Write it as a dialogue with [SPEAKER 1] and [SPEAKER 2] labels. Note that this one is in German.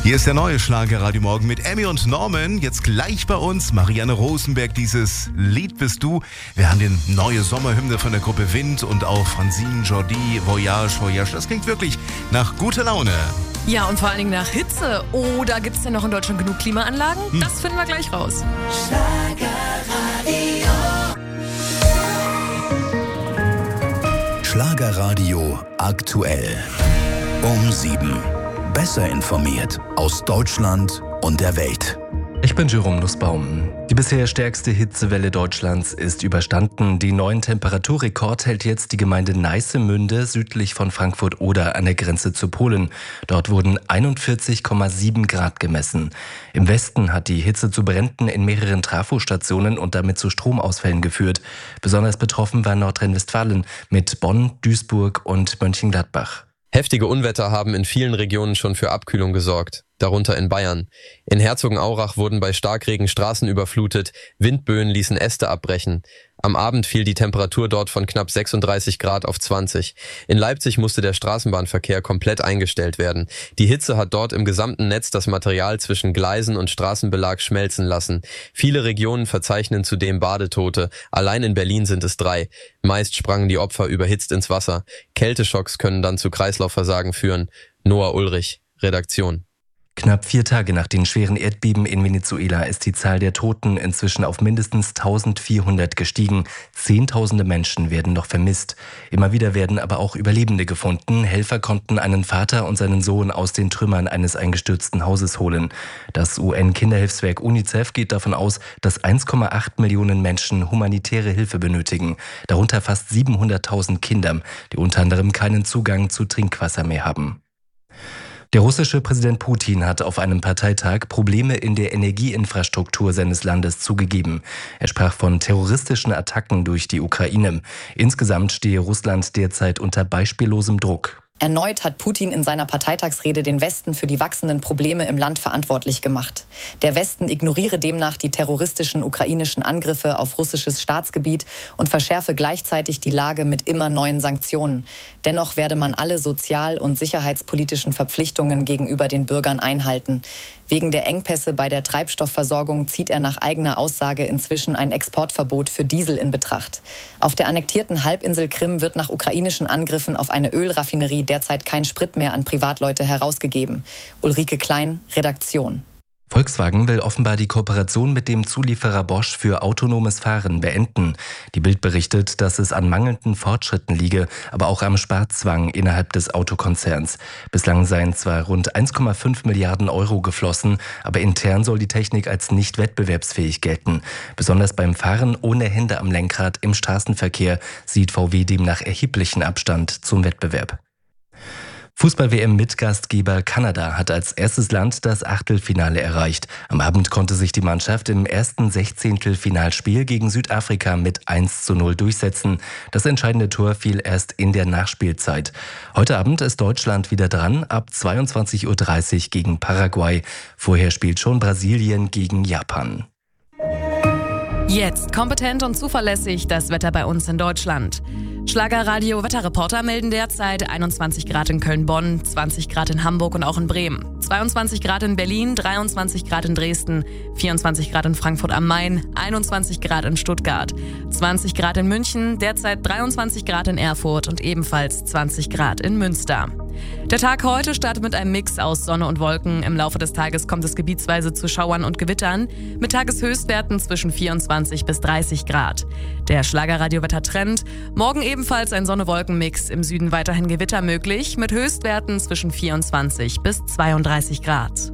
[SPEAKER 1] Hier ist der neue Schlager Radio Morgen mit Emmy und Norman. Jetzt gleich bei uns Marianne Rosenberg, dieses Lied bist du. Wir haben die neue Sommerhymne von der Gruppe Wind und auch Francine Jordi, Voyage, Voyage. Das klingt wirklich nach guter Laune.
[SPEAKER 2] Ja, und vor allen Dingen nach Hitze. Oder gibt es denn noch in Deutschland genug Klimaanlagen? Das finden wir gleich raus.
[SPEAKER 3] Schlagerradio aktuell. Um 7. Besser informiert aus Deutschland und der Welt.
[SPEAKER 4] Ich bin Jerome Nussbaum. Die bisher stärkste Hitzewelle Deutschlands ist überstanden. Den neuen Temperaturrekord hält jetzt die Gemeinde Neissemünde südlich von Frankfurt-Oder an der Grenze zu Polen. Dort wurden 41,7 Grad gemessen. Im Westen hat die Hitze zu Bränden in mehreren Trafostationen und damit zu Stromausfällen geführt. Besonders betroffen war Nordrhein-Westfalen mit Bonn, Duisburg und Mönchengladbach.
[SPEAKER 5] Heftige Unwetter haben in vielen Regionen schon für Abkühlung gesorgt, darunter in Bayern. In Herzogenaurach wurden bei Starkregen Straßen überflutet, Windböen ließen Äste abbrechen. Am Abend fiel die Temperatur dort von knapp 36 Grad auf 20. In Leipzig musste der Straßenbahnverkehr komplett eingestellt werden. Die Hitze hat dort im gesamten Netz das Material zwischen Gleisen und Straßenbelag schmelzen lassen. Viele Regionen verzeichnen zudem Badetote. Allein in Berlin sind es 3. Meist sprangen die Opfer überhitzt ins Wasser. Kälteschocks können dann zu Kreislaufversagen führen. Noah Ulrich, Redaktion.
[SPEAKER 4] Knapp 4 Tage nach den schweren Erdbeben in Venezuela ist die Zahl der Toten inzwischen auf mindestens 1400 gestiegen. Zehntausende Menschen werden noch vermisst. Immer wieder werden aber auch Überlebende gefunden. Helfer konnten einen Vater und seinen Sohn aus den Trümmern eines eingestürzten Hauses holen. Das UN-Kinderhilfswerk UNICEF geht davon aus, dass 1,8 Millionen Menschen humanitäre Hilfe benötigen. Darunter fast 700.000 Kinder, die unter anderem keinen Zugang zu Trinkwasser mehr haben. Der russische Präsident Putin hat auf einem Parteitag Probleme in der Energieinfrastruktur seines Landes zugegeben. Er sprach von terroristischen Attacken durch die Ukraine. Insgesamt stehe Russland derzeit unter beispiellosem Druck.
[SPEAKER 6] Erneut hat Putin in seiner Parteitagsrede den Westen für die wachsenden Probleme im Land verantwortlich gemacht. Der Westen ignoriere demnach die terroristischen ukrainischen Angriffe auf russisches Staatsgebiet und verschärfe gleichzeitig die Lage mit immer neuen Sanktionen. Dennoch werde man alle sozial- und sicherheitspolitischen Verpflichtungen gegenüber den Bürgern einhalten. Wegen der Engpässe bei der Treibstoffversorgung zieht er nach eigener Aussage inzwischen ein Exportverbot für Diesel in Betracht. Auf der annektierten Halbinsel Krim wird nach ukrainischen Angriffen auf eine Ölraffinerie derzeit kein Sprit mehr an Privatleute herausgegeben. Ulrike Klein, Redaktion.
[SPEAKER 4] Volkswagen will offenbar die Kooperation mit dem Zulieferer Bosch für autonomes Fahren beenden. Die Bild berichtet, dass es an mangelnden Fortschritten liege, aber auch am Sparzwang innerhalb des Autokonzerns. Bislang seien zwar rund 1,5 Milliarden Euro geflossen, aber intern soll die Technik als nicht wettbewerbsfähig gelten. Besonders beim Fahren ohne Hände am Lenkrad im Straßenverkehr sieht VW demnach erheblichen Abstand zum Wettbewerb. Fußball-WM mit Gastgeber Kanada hat als erstes Land das Achtelfinale erreicht. Am Abend konnte sich die Mannschaft im ersten Sechzehntelfinalspiel gegen Südafrika mit 1:0 durchsetzen. Das entscheidende Tor fiel erst in der Nachspielzeit. Heute Abend ist Deutschland wieder dran, ab 22:30 Uhr gegen Paraguay. Vorher spielt schon Brasilien gegen Japan.
[SPEAKER 2] Jetzt kompetent und zuverlässig das Wetter bei uns in Deutschland. Schlagerradio Wetterreporter melden derzeit 21 Grad in Köln-Bonn, 20 Grad in Hamburg und auch in Bremen, 22 Grad in Berlin, 23 Grad in Dresden, 24 Grad in Frankfurt am Main, 21 Grad in Stuttgart, 20 Grad in München, derzeit 23 Grad in Erfurt und ebenfalls 20 Grad in Münster. Der Tag heute startet mit einem Mix aus Sonne und Wolken. Im Laufe des Tages kommt es gebietsweise zu Schauern und Gewittern mit Tageshöchstwerten zwischen 24 bis 30 Grad. Der Schlagerradio-Wetter-Trend: morgen ebenfalls ein Sonne-Wolken-Mix, im Süden weiterhin Gewitter möglich mit Höchstwerten zwischen 24 bis 32 Grad.